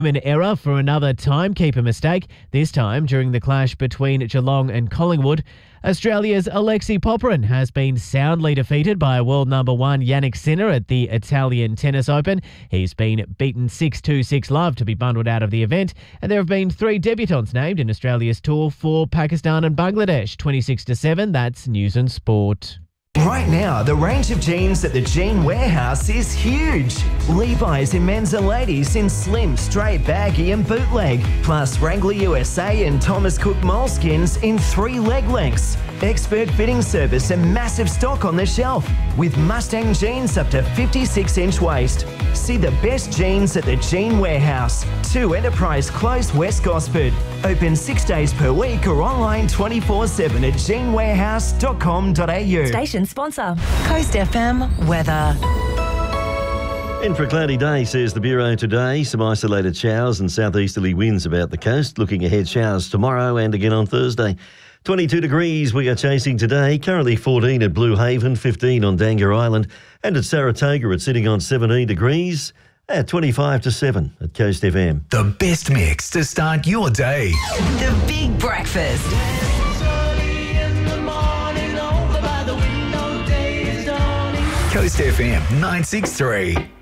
An error for another timekeeper mistake, this time during the clash between Geelong and Collingwood. Australia's Alexei Popyrin has been soundly defeated by world number one Jannik Sinner at the Italian Tennis Open. He's been beaten 6-2, 6-love to be bundled out of the event. And there have been 3 debutants named in Australia's tour for Pakistan and Bangladesh. 26-7, that's News and Sport. Right now, the range of jeans at the Jean Warehouse is huge. Levi's in men's and ladies in slim, straight, baggy and bootleg. Plus Wrangler USA and Thomas Cook moleskins in 3 leg lengths. Expert fitting service and massive stock on the shelf. With Mustang jeans up to 56-inch waist. See the best jeans at the Jean Warehouse. 2 Enterprise Close, West Gosford. Open 6 days per week or online 24/7 at jeanwarehouse.com.au. Station sponsor, Coast FM weather. In for a cloudy day, says the Bureau today. Some isolated showers and southeasterly winds about the coast. Looking ahead, showers tomorrow and again on Thursday. 22 degrees we are chasing today. Currently 14 at Blue Haven, 15 on Dangar Island. And at Saratoga, it's sitting on 17 degrees at 25-7 at Coast FM. The best mix to start your day. The Big Breakfast. Coast FM 963.